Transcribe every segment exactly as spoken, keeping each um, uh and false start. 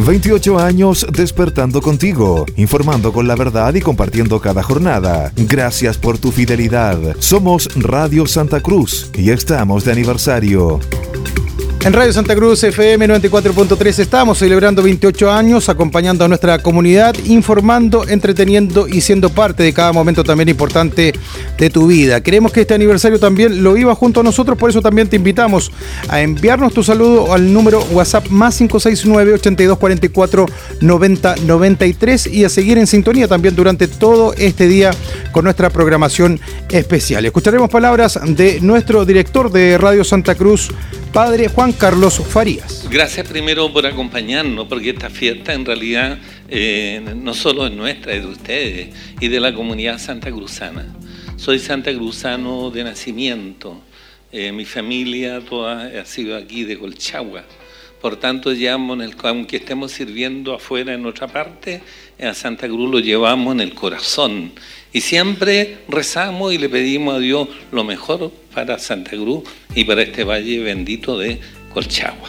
veintiocho años despertando contigo, informando con la verdad y compartiendo cada jornada. Gracias por tu fidelidad. Somos Radio Santa Cruz y estamos de aniversario. En Radio Santa Cruz F M noventa y cuatro punto tres estamos celebrando veintiocho años, acompañando a nuestra comunidad, informando, entreteniendo y siendo parte de cada momento también importante de tu vida. Queremos que este aniversario también lo vivas junto a nosotros, por eso también te invitamos a enviarnos tu saludo al número WhatsApp más cinco seis nueve, ochenta y dos cuarenta y cuatro, noventa, noventa y tres y a seguir en sintonía también durante todo este día con nuestra programación especial. Escucharemos palabras de nuestro director de Radio Santa Cruz, Padre Juan Carlos Farías. Gracias primero por acompañarnos, porque esta fiesta en realidad eh, no solo es nuestra, es de ustedes y de la comunidad santacruzana. Soy santacruzano de nacimiento, eh, mi familia toda ha sido aquí de Colchagua. Por tanto, llevamos en el, aunque estemos sirviendo afuera en otra parte, a Santa Cruz lo llevamos en el corazón. Y siempre rezamos y le pedimos a Dios lo mejor para Santa Cruz y para este valle bendito de Colchagua.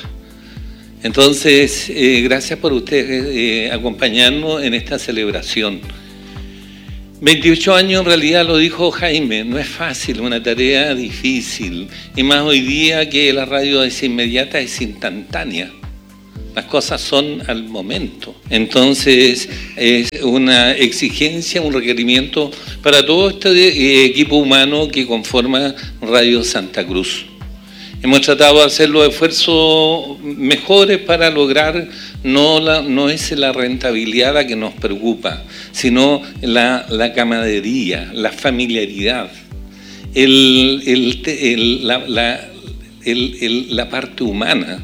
Entonces, eh, gracias por ustedes eh, acompañarnos en esta celebración. veintiocho años en realidad, lo dijo Jaime, no es fácil, una tarea difícil. Y más hoy día que la radio es inmediata, es instantánea. Las cosas son al momento. Entonces, es una exigencia, un requerimiento para todo este equipo humano que conforma Radio Santa Cruz. Hemos tratado de hacer los esfuerzos mejores para lograr, no, la, no es la rentabilidad la que nos preocupa, sino la, la camaradería, la familiaridad, el, el, el, la, la, el, el, la parte humana,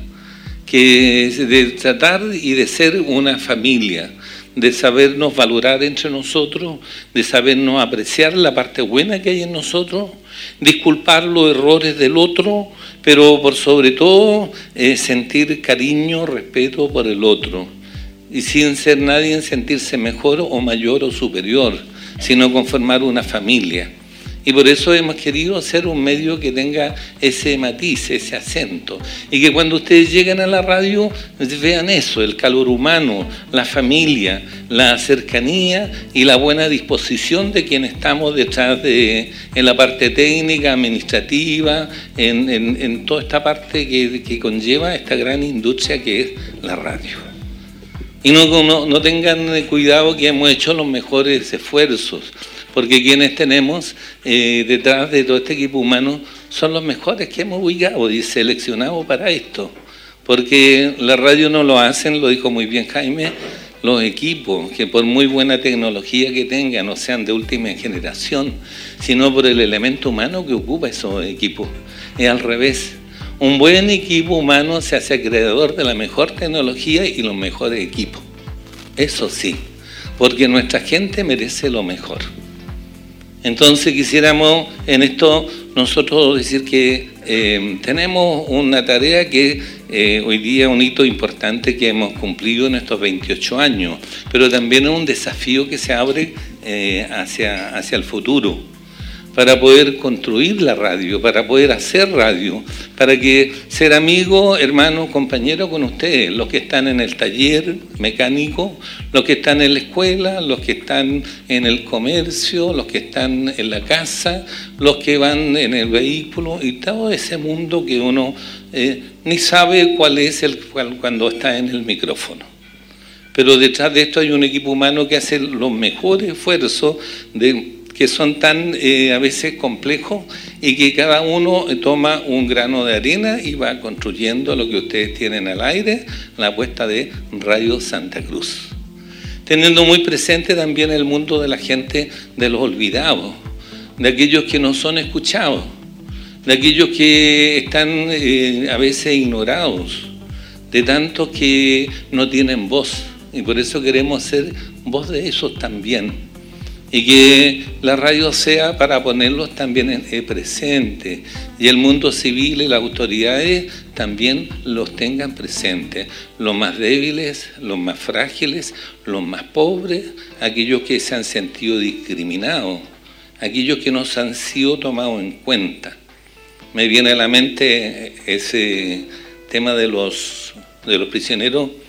que es de tratar y de ser una familia, de sabernos valorar entre nosotros, de sabernos apreciar la parte buena que hay en nosotros, disculpar los errores del otro, pero por sobre todo eh, sentir cariño, respeto por el otro, y sin ser nadie sentirse mejor o mayor o superior, sino conformar una familia. Y por eso hemos querido hacer un medio que tenga ese matiz, ese acento. Y que cuando ustedes lleguen a la radio vean eso, el calor humano, la familia, la cercanía y la buena disposición de quienes estamos detrás de, en la parte técnica, administrativa, en, en, en toda esta parte que, que conlleva esta gran industria que es la radio. Y no, no, no tengan cuidado que hemos hecho los mejores esfuerzos, porque quienes tenemos eh, detrás de todo este equipo humano son los mejores que hemos ubicado y seleccionado para esto. Porque la radio no lo hacen, lo dijo muy bien Jaime, los equipos, que por muy buena tecnología que tengan, no sean de última generación, sino por el elemento humano que ocupa esos equipos. Es al revés. Un buen equipo humano se hace acreedor de la mejor tecnología y los mejores equipos. Eso sí, porque nuestra gente merece lo mejor. Entonces quisiéramos en esto nosotros decir que eh, tenemos una tarea que eh, hoy día es un hito importante que hemos cumplido en estos veintiocho años, pero también es un desafío que se abre eh, hacia, hacia el futuro, para poder construir la radio, para poder hacer radio, para que ser amigo, hermano, compañero con ustedes, los que están en el taller mecánico, los que están en la escuela, los que están en el comercio, los que están en la casa, los que van en el vehículo y todo ese mundo que uno eh, ni sabe cuál es el cual, cuando está en el micrófono. Pero detrás de esto hay un equipo humano que hace los mejores esfuerzos de que son tan eh, a veces complejos y que cada uno toma un grano de arena y va construyendo lo que ustedes tienen al aire, la apuesta de Radio Santa Cruz. Teniendo muy presente también el mundo de la gente de los olvidados, de aquellos que no son escuchados, de aquellos que están eh, a veces ignorados, de tantos que no tienen voz. Y por eso queremos ser voz de esos también. Y que la radio sea para ponerlos también eh, presentes y el mundo civil y las autoridades también los tengan presentes, los más débiles, los más frágiles, los más pobres, aquellos que se han sentido discriminados, aquellos que no se han sido tomados en cuenta. Me viene a la mente ese tema de los, de los prisioneros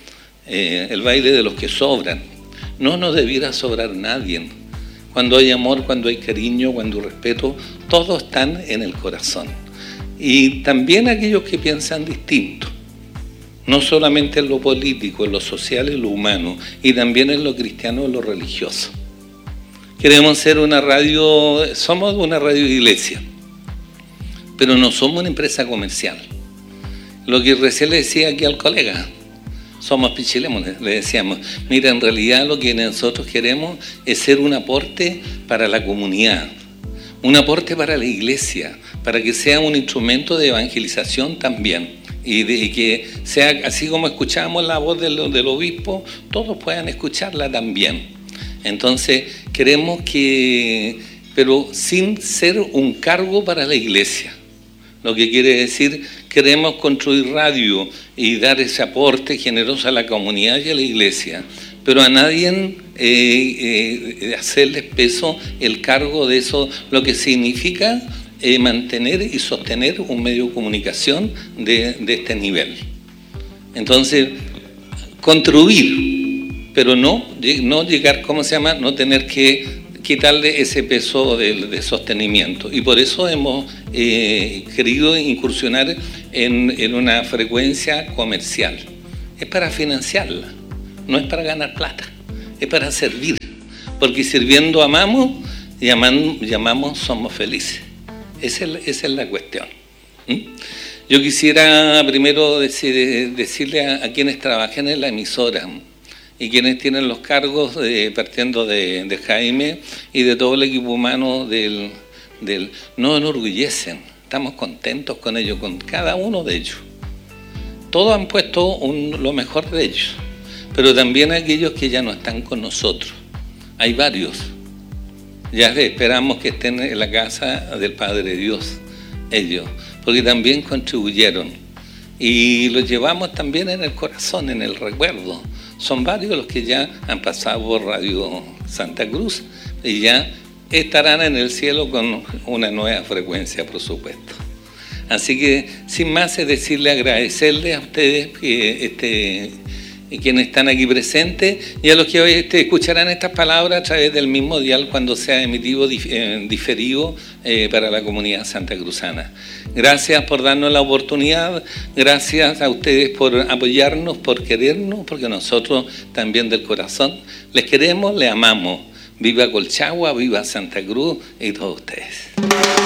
eh, el baile de los que sobran. No nos debiera sobrar nadie. Cuando hay amor, cuando hay cariño, cuando hay respeto, todos están en el corazón. Y también aquellos que piensan distinto, no solamente en lo político, en lo social, en lo humano, y también en lo cristiano, en lo religioso. Queremos ser una radio, somos una radio iglesia, pero no somos una empresa comercial. Lo que recién le decía aquí al colega, somos pichilemones, le decíamos, mira, en realidad lo que nosotros queremos es ser un aporte para la comunidad, un aporte para la iglesia, para que sea un instrumento de evangelización también, y, de, y que sea, así como escuchamos la voz del, del obispo, todos puedan escucharla también. Entonces, queremos que, pero sin ser un cargo para la iglesia. Lo que quiere decir, queremos construir radio y dar ese aporte generoso a la comunidad y a la iglesia, pero a nadie eh, eh, hacerles peso el cargo de eso, lo que significa eh, mantener y sostener un medio de comunicación de, de este nivel. Entonces, contribuir, pero no, no llegar, ¿cómo se llama?, no tener que quitarle ese peso de, de sostenimiento. Y por eso hemos eh, querido incursionar en, en una frecuencia comercial. Es para financiarla, no es para ganar plata, es para servir. Porque sirviendo amamos, llaman, llamamos somos felices. Esa es, esa es la cuestión. ¿Mm? Yo quisiera primero decir, decirle a, a quienes trabajan en la emisora y quienes tienen los cargos, eh, partiendo de, de Jaime y de todo el equipo humano del, del... Nos enorgullecen, estamos contentos con ellos, con cada uno de ellos. Todos han puesto un, lo mejor de ellos, pero también aquellos que ya no están con nosotros. Hay varios. Ya esperamos que estén en la casa del Padre Dios, ellos, porque también contribuyeron. Y los llevamos también en el corazón, en el recuerdo. Son varios los que ya han pasado por Radio Santa Cruz y ya estarán en el cielo con una nueva frecuencia, por supuesto. Así que, sin más, es decirle, agradecerles a ustedes que este, quienes están aquí presentes y a los que hoy este, escucharán estas palabras a través del mismo dial cuando sea emitido eh, diferido eh, para la comunidad santacruzana. Gracias por darnos la oportunidad, gracias a ustedes por apoyarnos, por querernos, porque nosotros también del corazón les queremos, les amamos. Viva Colchagua, viva Santa Cruz y todos ustedes.